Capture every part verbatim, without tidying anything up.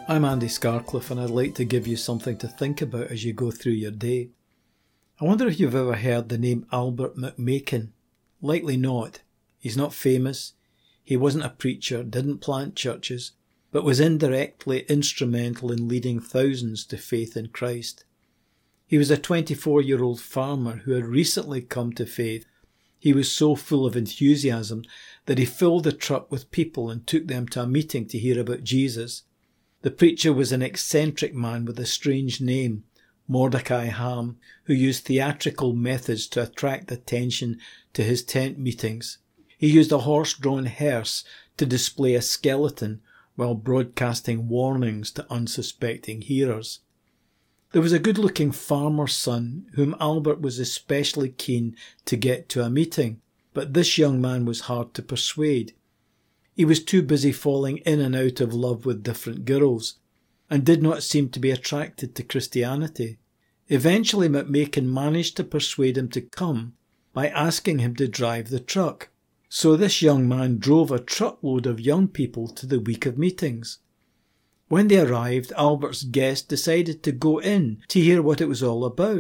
I'm Andy Scarcliffe, and I'd like to give you something to think about as you go through your day. I wonder if you've ever heard the name Albert McMakin. Likely not. He's not famous. He wasn't a preacher, didn't plant churches, but was indirectly instrumental in leading thousands to faith in Christ. He was a twenty-four-year-old farmer who had recently come to faith. He was so full of enthusiasm that he filled the truck with people and took them to a meeting to hear about Jesus. The preacher was an eccentric man with a strange name, Mordecai Ham, who used theatrical methods to attract attention to his tent meetings. He used a horse-drawn hearse to display a skeleton while broadcasting warnings to unsuspecting hearers. There was a good-looking farmer's son whom Albert was especially keen to get to a meeting, but this young man was hard to persuade. He was too busy falling in and out of love with different girls, and did not seem to be attracted to Christianity. Eventually McMakin managed to persuade him to come by asking him to drive the truck. So this young man drove a truckload of young people to the week of meetings. When they arrived, Albert's guest decided to go in to hear what it was all about.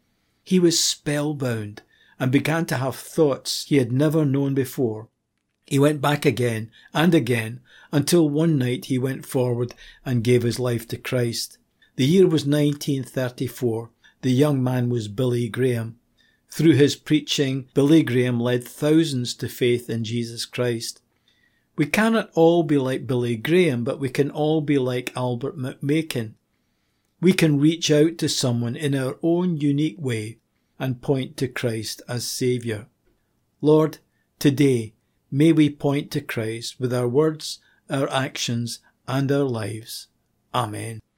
He was spellbound and began to have thoughts he had never known before. He went back again and again until one night he went forward and gave his life to Christ. The year was nineteen thirty-four. The young man was Billy Graham. Through his preaching, Billy Graham led thousands to faith in Jesus Christ. We cannot all be like Billy Graham, but we can all be like Albert McMakin. We can reach out to someone in our own unique way and point to Christ as Saviour. Lord, today, may we point to Christ with our words, our actions, and our lives. Amen.